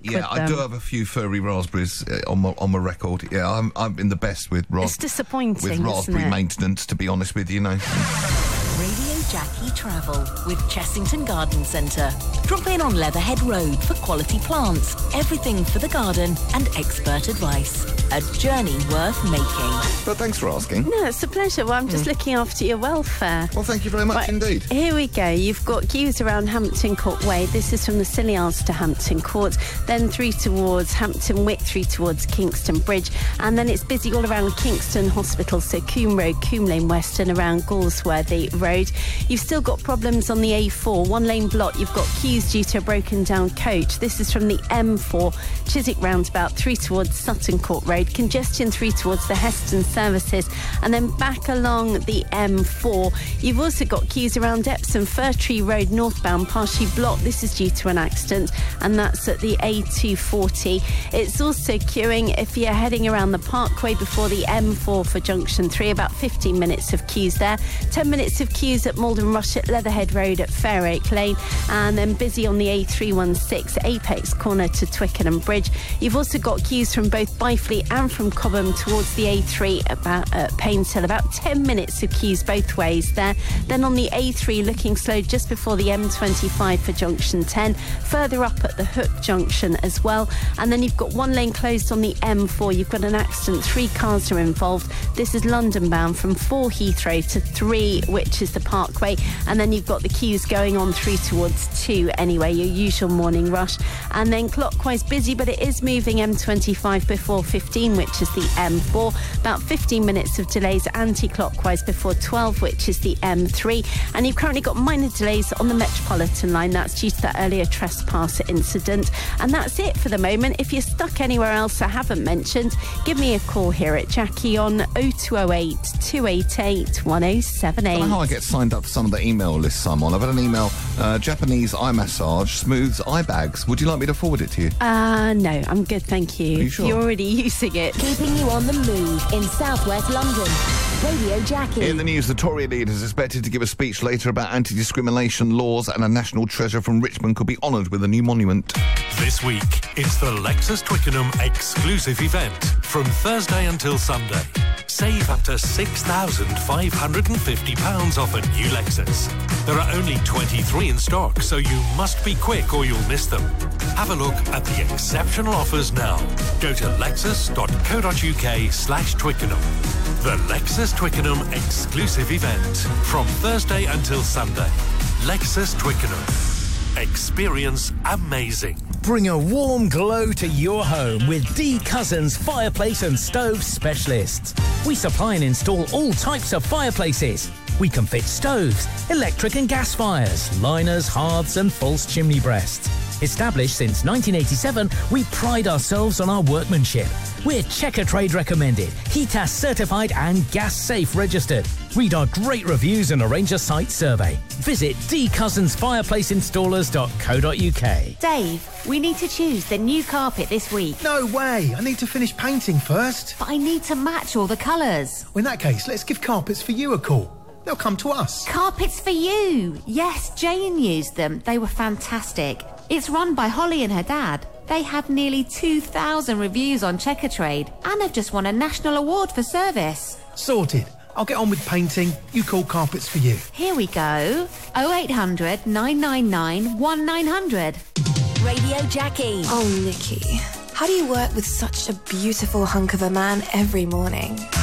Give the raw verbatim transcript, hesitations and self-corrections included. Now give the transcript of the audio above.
yeah, with I them. do have a few furry raspberries uh, on my on my record. Yeah, I'm I'm in the best with ras- It's disappointing, with isn't raspberry it? maintenance. To be honest with you, you know. Radio Jackie Travel with Chessington Garden Centre. Drop in on Leatherhead Road for quality plants, everything for the garden and expert advice. A journey worth making. But thanks for asking. No, it's a pleasure. Well, I'm just Mm. looking after your welfare. Well, thank you very much Right, indeed. Here we go. You've got queues around Hampton Court Way. This is from the Scilly Arms to Hampton Court, then through towards Hampton Wick, through towards Kingston Bridge, and then it's busy all around Kingston Hospital, so Coombe Road, Coombe Lane West, and around Galsworthy Road. You've still got problems on the A four, one lane block. You've got queues due to a broken down coach. This is from the M four, Chiswick roundabout, through towards Sutton Court Road, congestion through towards the Heston services, and then back along the M four. You've also got queues around Epsom, Fir Tree Road northbound, partially blocked. This is due to an accident, and that's at the A two forty. It's also queuing if you're heading around the Parkway before the M four for junction three, about fifteen minutes of queues there. ten minutes of queues at Malden Rush at Leatherhead Road at Fair-Oak Lane, and then busy on the A three sixteen Apex Corner to Twickenham Bridge. You've also got queues from both Byfleet and from Cobham towards the A three about uh, Painshill, about ten minutes of queues both ways there. Then on the A three looking slow just before the M twenty-five for junction ten, further up at the Hook junction as well. And then you've got one lane closed on the M four. You've got an accident, three cars are involved. This is London bound from four Heathrow to three, which is the Parkway, and then you've got the queues going on through towards two anyway, your usual morning rush. And then clockwise busy, but it is moving M twenty-five before fifteen, which is the M four. About fifteen minutes of delays anti-clockwise before twelve, which is the M three. And you've currently got minor delays on the Metropolitan line. That's due to that earlier trespass incident. And that's it for the moment. If you're stuck anywhere else I haven't mentioned, give me a call here at Jackie on oh two oh eight, two eight eight, one oh seven eight. I don't know how I get signed up for some of the email lists I'm on. I've had an email, uh, Japanese eye massage, smooths eye bags. Would you like me to forward it to you? Uh, no, I'm good, thank you. Are you sure? You're already using it. Keeping you on the move in southwest London. Radio Jackie. In the news, the Tory leader is expected to give a speech later about anti-discrimination laws, and a national treasure from Richmond could be honoured with a new monument. This week, it's the Lexus Twickenham exclusive event from Thursday until Sunday. Save up to six thousand five hundred fifty pounds off a new Lexus. There are only twenty-three in stock, so you must be quick or you'll miss them. Have a look at the exceptional offers now. Go to lexus.co.uk slash Twickenham. The Lexus Twickenham exclusive event from Thursday until Sunday. Lexus Twickenham. Experience amazing. Bring a warm glow to your home with D Cousins Fireplace and Stove Specialists. We supply and install all types of fireplaces. We can fit stoves, electric and gas fires, liners, hearths and false chimney breasts. Established since nineteen eighty-seven, we pride ourselves on our workmanship. We're Checker Trade recommended, HETAS certified and gas safe registered. Read our great reviews and arrange a site survey. Visit d cousins fireplace installers dot co dot uk. Dave, we need to choose the new carpet this week. No way! I need to finish painting first. But I need to match all the colours. Well, in that case, let's give Carpets for You a call. They'll come to us. Carpets for You! Yes, Jane used them. They were fantastic. It's run by Holly and her dad. They have nearly two thousand reviews on Checkatrade and have just won a national award for service. Sorted. I'll get on with painting. You call Carpets for You. Here we go. oh eight hundred, nine nine nine, one nine hundred. Radio Jackie. Oh, Nikki, how do you work with such a beautiful hunk of a man every morning?